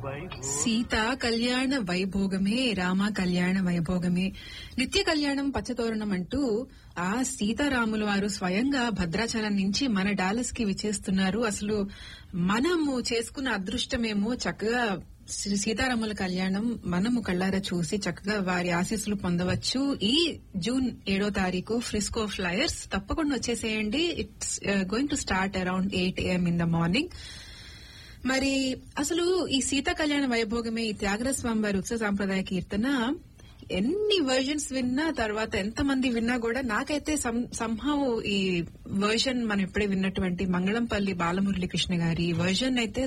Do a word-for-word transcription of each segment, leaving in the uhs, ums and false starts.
సీత కళ్యాణ వైభోగమే రామ కళ్యాణ వైభోగమే నిత్య కళ్యాణం పచ్చతోరణం అంటూ ఆ సీతారాముల వారు స్వయంగా భద్రాచలం నుంచి మన డాలస్ కి విచేస్తున్నారు. అసలు మనము చేసుకున్న అదృష్టమేమో చక్కగా సీతారాముల కళ్యాణం మనము కళ్ళారా చూసి చక్కగా వారి ఆశీస్సులు పొందవచ్చు. ఈ జూన్ ఏడో తారీఖు ఫ్రిస్కో ఫ్లయర్స్ తప్పకుండా వచ్చేసేయండి. It's going to start around eight AM in the morning. మరి అసలు ఈ సీతా కళ్యాణ వైభోగమే ఈ త్యాగరాజ స్వామి వారి ఉత్సవ సాంప్రదాయ కీర్తన ఎన్ని వర్జన్స్ విన్నా తర్వాత ఎంతమంది విన్నా కూడా నాకైతే సంహౌ ఈ వర్జన్ మనం ఇప్పుడే విన్నటువంటి మంగళంపల్లి బాలమురళీ కృష్ణ గారి వర్జన్ అయితే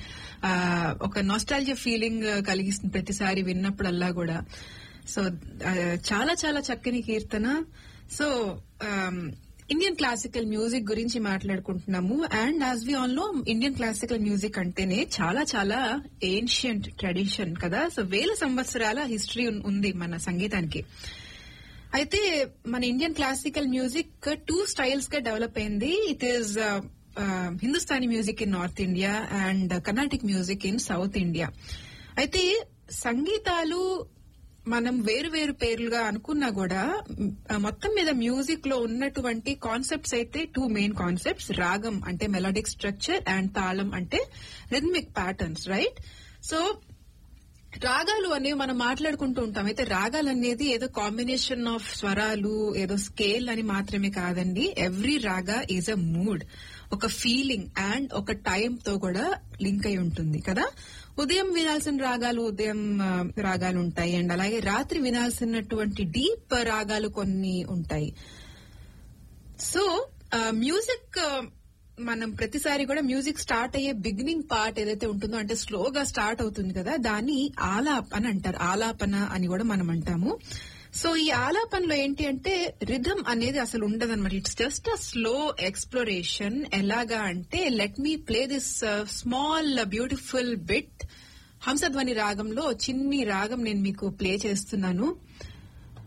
ఒక నాస్టాల్జియా ఫీలింగ్ కలిగిస్తుంది ప్రతిసారి విన్నప్పుడల్లా కూడా. సో చాలా చాలా చక్కని కీర్తన. సో ఇండియన్ క్లాసికల్ మ్యూజిక్ గురించి మాట్లాడుకుంటున్నాము. And as we all know Indian classical music అంటేనే చాలా చాలా ఏన్షియంట్ ట్రెడిషన్ కదా. సో వేల సంవత్సరాల హిస్టరీ ఉంది మన సంగీతానికి. అయితే మన Indian classical music two styles గా డెవలప్ అయింది. It is Hindustani music in north India and Carnatic music in south India. అయితే సంగీతాలు మనం వేరు వేరు పేర్లుగా అనుకున్నా కూడా మొత్తం మీద మ్యూజిక్ లో ఉన్నటువంటి కాన్సెప్ట్స్ అయితే టూ మెయిన్ కాన్సెప్ట్స్. రాగం అంటే మెలోడిక్ స్ట్రక్చర్ అండ్ తాళం అంటే రిథమిక్ ప్యాటర్న్స్, రైట్? సో రాగాలు అనేవి మనం మాట్లాడుకుంటూ ఉంటాం. అయితే రాగాలు అనేది ఏదో కాంబినేషన్ ఆఫ్ స్వరాలు ఏదో స్కేల్ అని మాత్రమే కాదండి. ఎవ్రీ రాగా ఈజ్ అ మూడ్, ఒక ఫీలింగ్ అండ్ ఒక టైం తో కూడా లింక్ అయి ఉంటుంది కదా. ఉదయం వినాల్సిన రాగాలు ఉదయం రాగాలు ఉంటాయి అండ్ అలాగే రాత్రి వినాల్సినటువంటి డీప్ రాగాలు కొన్ని ఉంటాయి. సో మ్యూజిక్ మనం ప్రతిసారి కూడా మ్యూజిక్ స్టార్ట్ అయ్యే బిగినింగ్ పార్ట్ ఏదైతే ఉంటుందో అంటే స్లోగా స్టార్ట్ అవుతుంది కదా, దాన్ని ఆలాపన అంటారు. ఆలాపన అని కూడా మనం అంటాము. సో ఈ ఆలాపనలో ఏంటి అంటే రిథమ్ అనేది అసలు ఉండదన్నమాట. It's just a slow exploration. ఎలాగా అంటే let me play this small beautiful bit. Hamsadhwani రాగంలో చిన్ని రాగం నేను మీకు ప్లే చేస్తున్నాను.